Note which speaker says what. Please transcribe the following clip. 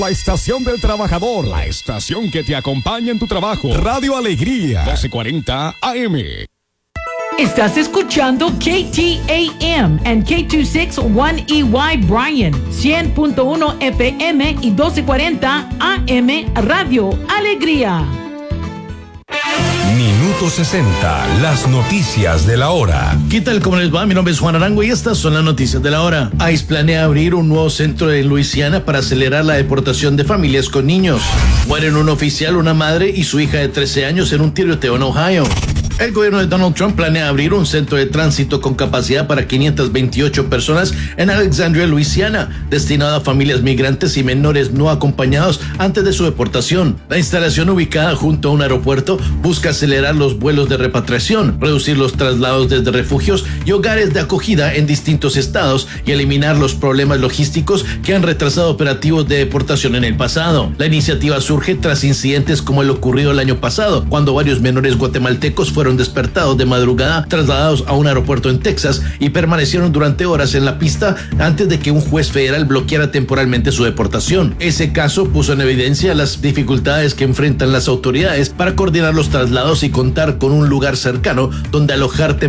Speaker 1: La estación del trabajador, la estación que te acompaña en tu trabajo. Radio Alegría, 1240 AM.
Speaker 2: Estás escuchando KTAM and K261EY Bryan, 100.1 FM y 1240 AM Radio Alegría.
Speaker 3: Minuto 60, las noticias de la hora.
Speaker 4: ¿Qué tal? ¿Cómo les va? Mi nombre es Juan Arango y estas son las noticias de la hora. ICE planea abrir un nuevo centro en Luisiana para acelerar la deportación de familias con niños. Mueren un oficial, una madre y su hija de 13 años en un tiroteo en Ohio. El gobierno de Donald Trump planea abrir un centro de tránsito con capacidad para 528 personas en Alexandria, Luisiana, destinado a familias migrantes y menores no acompañados antes de su deportación. La instalación, ubicada junto a un aeropuerto, busca acelerar los vuelos de repatriación, reducir los traslados desde refugios y hogares de acogida en distintos estados y eliminar los problemas logísticos que han retrasado operativos de deportación en el pasado. La iniciativa surge tras incidentes como el ocurrido el año pasado, cuando varios menores guatemaltecos fueron despertados de madrugada, trasladados a un aeropuerto en Texas y permanecieron durante horas en la pista antes de que un juez federal bloqueara temporalmente su deportación. Ese caso puso en evidencia las dificultades que enfrentan las autoridades para coordinar los traslados y contar con un lugar cercano donde alojar